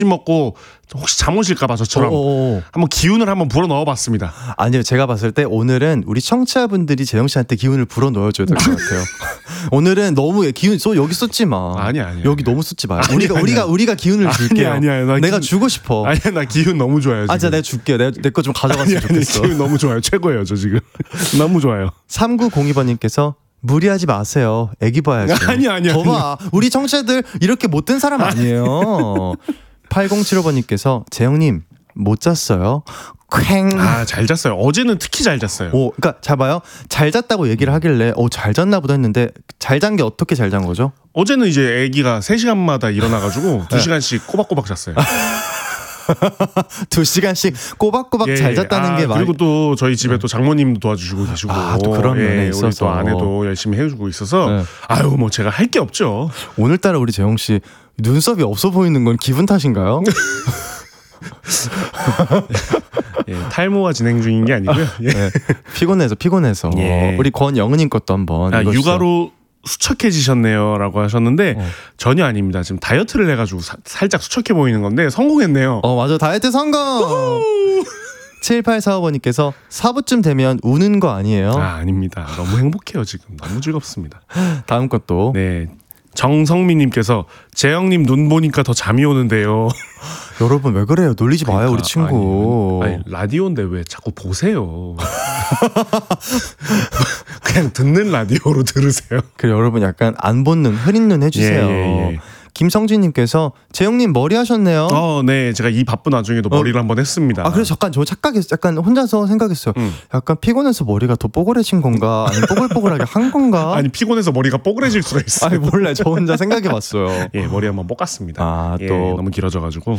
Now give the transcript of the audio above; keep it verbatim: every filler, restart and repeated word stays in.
먹고 혹시 잠 오실까봐 저처럼 어어어. 한번 기운을 한번 불어 넣어봤습니다. 아니요, 제가 봤을 때 오늘은 우리 청취자분들이 재영 씨한테 기운을 불어 넣어줘야 될 것 같아요. 오늘은 너무 기운 쏘 여기 쏟지 마. 아니 아니. 여기 너무 쏟지 마. 아니, 우리가 아니, 우리가 아니. 우리가 기운을 줄게요. 아니 아니. 나 내가 기... 주고 싶어. 아니 나 기운 너무 좋아요. 지금. 아, 진짜 내가 줄게. 내가 내 거 좀 가져갔으면 아니, 아니, 좋겠어. 기운 너무 좋아요. 최고예요, 저 지금. 너무 좋아요. 삼구공이 번님께서 무리하지 마세요. 애기 봐야죠. 아니 아니. 거봐, 우리 청취자들 이렇게 못된 사람 아니에요. 팔공칠오 번님께서 재영님 못 잤어요? 쾅. 아, 잘 잤어요. 어제는 특히 잘 잤어요. 오, 그러니까 잘 봐요. 잘 잤다고 얘기를 하길래 어, 잘 잤나 보다 했는데 잘 잔 게 어떻게 잘 잔 거죠? 어제는 이제 아기가 세 시간마다 일어나가지고 두 시간씩 꼬박꼬박 잤어요. 두 시간씩 꼬박꼬박 예, 잘 잤다는 아, 게 그리고 또 저희 집에 또 장모님도 도와주시고 계시고 아, 또 그런 면에 예, 우리 있어서. 또 아내도 열심히 해주고 있어서 네. 아유 뭐 제가 할 게 없죠. 오늘따라 우리 재영 씨 눈썹이 없어 보이는 건 기분 탓인가요? 예, 탈모가 진행 중인 게 아니고요. 예. 네, 피곤해서 피곤해서 예. 우리 권영은님 것도 한번 아, 읽어주세요. 육아로 수척해지셨네요라고 하셨는데 어. 전혀 아닙니다. 지금 다이어트를 해가지고 사, 살짝 수척해 보이는 건데 성공했네요. 어, 맞아, 다이어트 성공. 칠팔사오 번님께서 사부쯤 되면 우는 거 아니에요? 아, 아닙니다. 너무 행복해요 지금. 너무 즐겁습니다. 다음 것도 네. 정성민님께서 재영님 눈 보니까 더 잠이 오는데요. 여러분 왜 그래요? 놀리지 마요, 그러니까, 우리 친구. 아니, 아니, 라디오인데 왜 자꾸 보세요? 그냥 듣는 라디오로 들으세요. 그래, 여러분 약간 안 본눈, 흐린 눈 해주세요. 예, 예, 예. 김성진님께서 재영님 머리 하셨네요. 어, 네, 제가 이 바쁜 와중에도 어. 머리를 한번 했습니다. 아, 그래서 잠깐 저 착각했어요. 약간 혼자서 생각했어요. 음. 약간 피곤해서 머리가 더 뽀글해진 건가? 아니면 뽀글뽀글하게 한 건가? 아니 피곤해서 머리가 뽀글해질 수가 있어요. 아니 몰라, 저 혼자 생각해봤어요. 예, 머리 한번 볶았습니다. 아, 예, 또 너무 길어져가지고.